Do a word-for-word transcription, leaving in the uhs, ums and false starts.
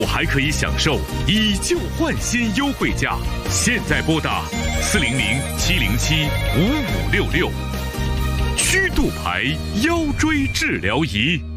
还可以享受以旧换新优惠价，现在拨打四零零七零七五五六六。曲度牌腰椎治疗仪。